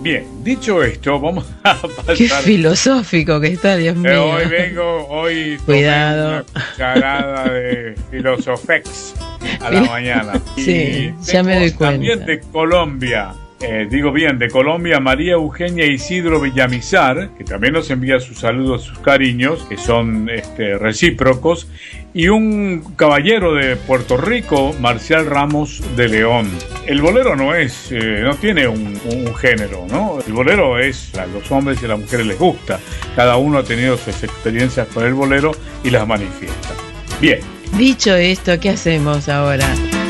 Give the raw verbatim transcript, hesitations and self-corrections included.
Bien, dicho esto, vamos a pasar... Qué filosófico que está, Dios mío. Eh, hoy vengo, hoy tomé Cuidado. una cucharada de filosofex a la mañana. Sí, Y ya me doy tengo también cuenta. de Colombia, eh, digo bien, de Colombia, María Eugenia Isidro Villamizar, que también nos envía sus saludos, sus cariños, que son este, recíprocos, y un caballero de Puerto Rico, Marcial Ramos de León. El bolero no es, eh, no tiene un, un, un género, ¿no? El bolero es, a los hombres y a las mujeres les gusta. Cada uno ha tenido sus experiencias con el bolero y las manifiesta. Bien. Dicho esto, ¿qué hacemos ahora?